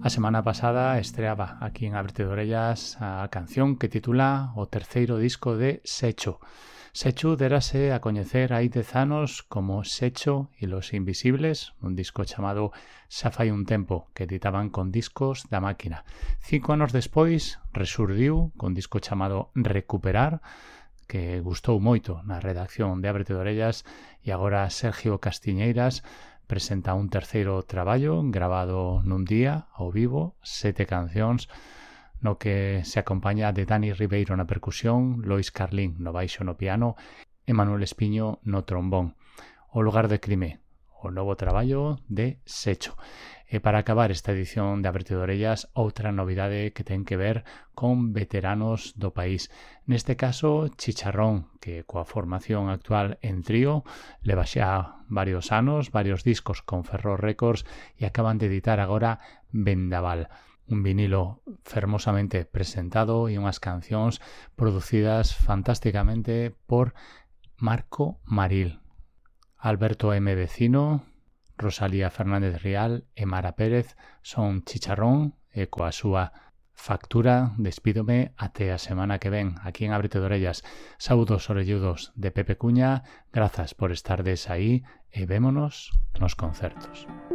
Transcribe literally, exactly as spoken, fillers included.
A semana pasada estreaba aquí en Ábrete de Orellas a canción que titula o terceiro disco de Secho. Secho derase a coñecer hai dez anos como Secho e los Invisibles, un disco chamado Xa fai un tempo, que editaban con Discos da Máquina. Cinco anos despois resurdiu con disco chamado Recuperar, que gustou moito na redacción de Ábrete de Orellas, e agora Sergio Castiñeiras presenta un terceiro traballo grabado nun día, ao vivo, sete cancións, no que se acompaña de Dani Ribeiro na percusión, Lois Carlín no baixo no piano e Manuel Espiño no trombón. O lugar de crime, o novo traballo de Secho. E para acabar esta edición de Ábrete de Orellas, outra novidade que ten que ver con veteranos do país. Neste caso, Chicharrón, que coa formación actual en trío leva xa varios anos, varios discos con Ferrol Records e acaban de editar agora Vendaval. Un vinilo fermosamente presentado e unhas cancións producidas fantásticamente por Marco Maril. Alberto M. Vecino, Rosalía Fernández Rial e Mara Pérez son Chicharrón e coa súa factura despídome até a semana que ven aquí en Ábrete de Orellas. Saúdos orelludos de Pepe Cuña, grazas por estardes aí e vémonos nos concertos.